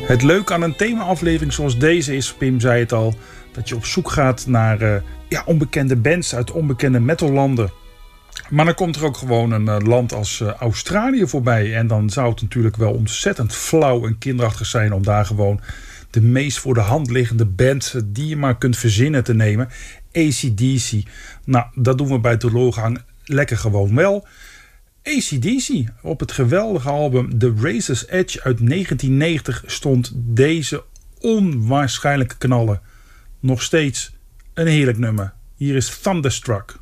Het leuke aan een thema-aflevering zoals deze is, Pim zei het al, dat je op zoek gaat naar onbekende bands uit onbekende metallanden. Maar dan komt er ook gewoon een land als Australië voorbij. En dan zou het natuurlijk wel ontzettend flauw en kinderachtig zijn om daar gewoon de meest voor de hand liggende band die je maar kunt verzinnen te nemen. AC/DC. Nou, dat doen we bij Teloorgang lekker gewoon wel. AC/DC. Op het geweldige album The Razor's Edge uit 1990 stond deze onwaarschijnlijke knaller. Nog steeds een heerlijk nummer. Hier is Thunderstruck.